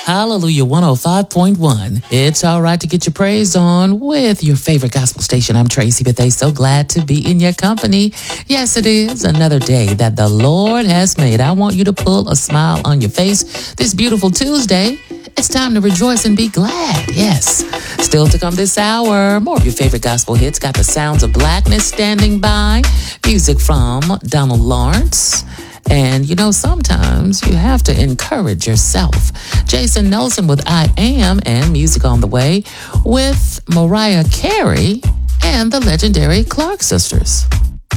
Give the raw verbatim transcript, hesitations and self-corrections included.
Hallelujah one oh five point one. It's all right to get your praise on with your favorite gospel station. I'm Tracy Bethea. So glad to be in your company. Yes, it is another day that the Lord has made. I want you to pull a smile on your face this beautiful Tuesday. It's time to rejoice and be glad. Yes. Still to come this hour, more of your favorite gospel hits. Got the sounds of blackness standing by. Music from Donald Lawrence. And, you know, sometimes you have to encourage yourself. Jason Nelson with I Am, and music on the way with Mariah Carey and the legendary Clark Sisters.